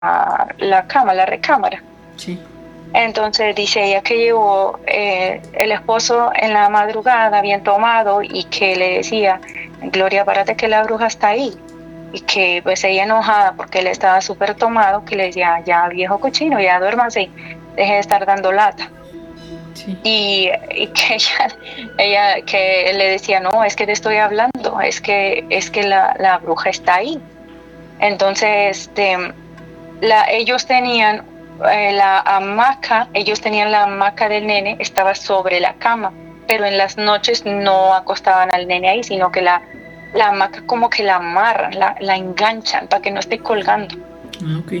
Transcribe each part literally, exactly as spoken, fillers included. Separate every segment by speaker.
Speaker 1: la cama, la recámara.
Speaker 2: Sí.
Speaker 1: Entonces dice ella que llegó eh, el esposo en la madrugada bien tomado y que le decía, Gloria, párate que la bruja está ahí. Y que pues ella enojada porque él estaba súper tomado, que le decía, ya viejo cochino, ya duérmase, deje de estar dando lata.
Speaker 2: Sí.
Speaker 1: Y, y que ella, ella que le decía, no, es que te estoy hablando, es que, es que la, la bruja está ahí. Entonces, este, la, ellos tenían eh, la hamaca, ellos tenían la hamaca del nene, estaba sobre la cama, pero en las noches no acostaban al nene ahí, sino que la, la hamaca como que la amarran, la, la enganchan para que no esté colgando.
Speaker 2: Ah, ok.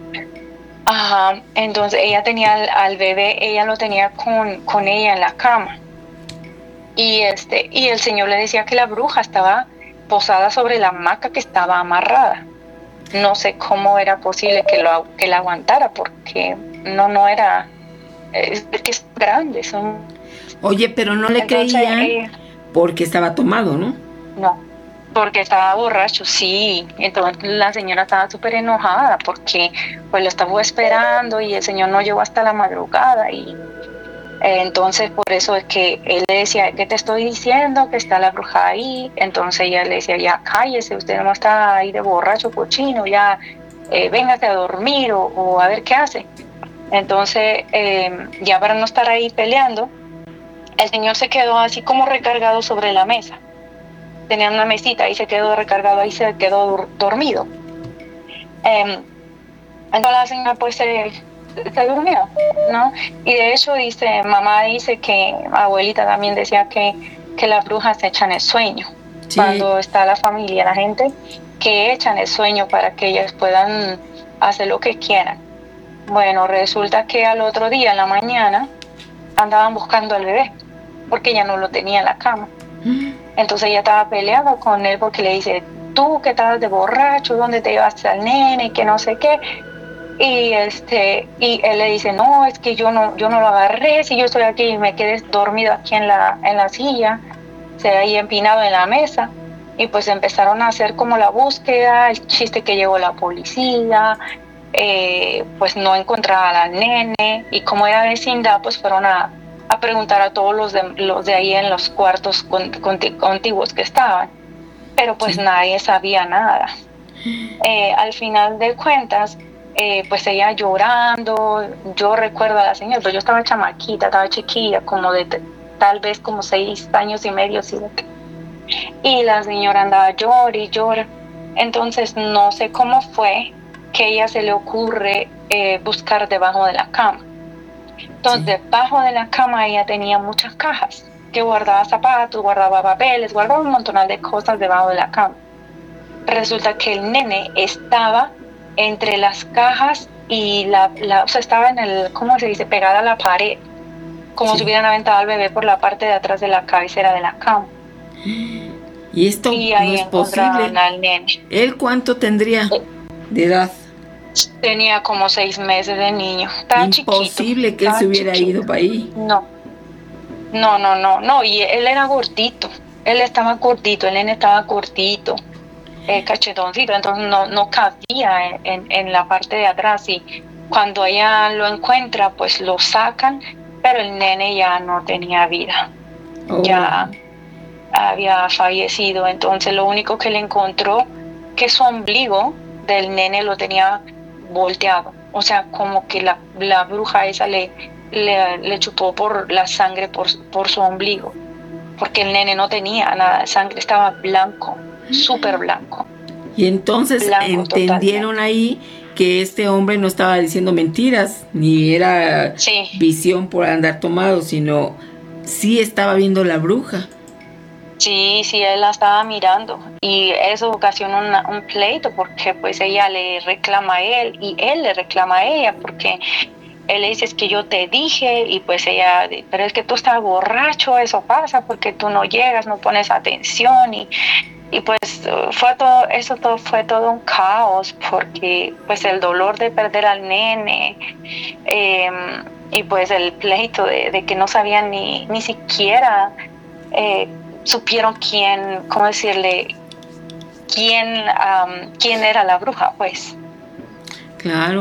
Speaker 1: Ajá, entonces ella tenía al, al bebé, ella lo tenía con, con ella en la cama. Y, este, y el señor le decía que la bruja estaba posada sobre la hamaca que estaba amarrada. No sé cómo era posible que, lo, que la aguantara, porque no, no era, es que son grandes. Son...
Speaker 2: Oye, pero no le
Speaker 1: Entonces,
Speaker 2: creían
Speaker 1: eh,
Speaker 2: porque estaba tomado, ¿no?
Speaker 1: no, porque estaba borracho, sí. Entonces la señora estaba súper enojada porque pues lo estaba esperando y el señor no llegó hasta la madrugada y entonces, por eso es que él le decía, ¿qué te estoy diciendo? Que está la bruja ahí. Entonces ella le decía, ya cállese, usted no está ahí de borracho, cochino, ya eh, véngase a dormir o, o a ver qué hace. Entonces, eh, ya para no estar ahí peleando, el señor se quedó así como recargado sobre la mesa. Tenía una mesita y se quedó recargado, ahí se quedó dormido. Eh, entonces la señora pues se... se durmió, ¿no? Y de hecho dice, mamá dice que, abuelita también decía que, que las brujas se echan el sueño. Sí. Cuando está la familia, la gente, que echan el sueño para que ellas puedan hacer lo que quieran. Bueno, resulta que al otro día, en la mañana, andaban buscando al bebé, porque ella no lo tenía en la cama. Entonces ella estaba peleando con él porque le dice, tú que estabas de borracho, ¿dónde te llevaste al nene? Que no sé qué. Y este, y él le dice, no, es que yo no, yo no lo agarré, si yo estoy aquí y me quedé dormido aquí en la, en la silla, se ahí empinado en la mesa. Y pues empezaron a hacer como la búsqueda, el chiste que llegó la policía, eh, pues no encontraban al nene, y como era vecindad, pues fueron a, a preguntar a todos los de, los de ahí en los cuartos contiguos que estaban, pero pues sí. Nadie sabía nada. Eh, al final de cuentas, Eh, pues ella llorando, yo recuerdo a la señora, pero yo estaba chamaquita, estaba chiquilla, como de tal vez como seis años y medio, siete. Y la señora andaba llora y llora. Entonces no sé cómo fue que a ella se le ocurre eh, buscar debajo de la cama. Entonces, sí. Debajo de la cama ella tenía muchas cajas, que guardaba zapatos, guardaba papeles, guardaba un montón de cosas debajo de la cama. Resulta que el nene estaba entre las cajas y la, la, o sea, estaba en el, ¿cómo se dice? Pegada a la pared, como sí. Si hubieran aventado al bebé por la parte de atrás de la cabecera de la cama.
Speaker 2: Y esto
Speaker 1: y ahí
Speaker 2: no es posible.
Speaker 1: Al nene.
Speaker 2: ¿Él cuánto tendría eh, de edad?
Speaker 1: Tenía como seis meses de niño. Estaba
Speaker 2: Imposible
Speaker 1: chiquito,
Speaker 2: que él se hubiera
Speaker 1: chiquito.
Speaker 2: ido para ahí.
Speaker 1: No, no, no, no, no. Y él era gordito. Él estaba gordito, el nene estaba gordito. Eh, cachetoncito, entonces no, no cabía en, en, en la parte de atrás y cuando ella lo encuentra pues lo sacan, pero el nene ya no tenía vida, oh. Ya había fallecido. Entonces lo único que le encontró que su ombligo del nene lo tenía volteado, o sea, como que la, la bruja esa le, le, le chupó por la sangre por, por su ombligo, porque el nene no tenía nada de sangre, estaba blanco, súper blanco.
Speaker 2: Y entonces blanco, entendieron totalmente. Ahí que este hombre no estaba diciendo mentiras, ni era sí. Visión por andar tomado, sino sí estaba viendo la bruja.
Speaker 1: Sí, sí, él la estaba mirando y eso ocasionó una, un pleito porque pues ella le reclama a él y él le reclama a ella porque él le dice, es que yo te dije, y pues ella, pero es que tú estás borracho, eso pasa porque tú no llegas, no pones atención, y, y pues fue todo, eso todo fue todo un caos, porque pues el dolor de perder al nene, eh, y pues el pleito de, de que no sabían ni, ni siquiera, eh, supieron quién, cómo decirle, quién, um, quién era la bruja, pues.
Speaker 2: Claro.